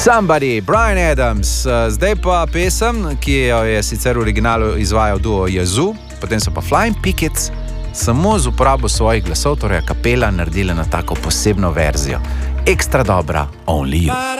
Somebody, Bryan Adams, zdaj pa pesem, ki jo je sicer v originalu izvajal duo Yazoo, potem so pa Flying Pickets samo z uporabo svojih glasov, torej kapela, naredili na tako posebno verzijo. Ekstra dobra, Only You.